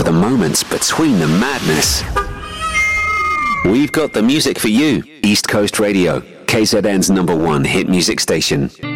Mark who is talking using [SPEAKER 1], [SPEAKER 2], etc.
[SPEAKER 1] for the moments between the madness. We've got the music for you. East Coast Radio, KZN's #1 hit music station.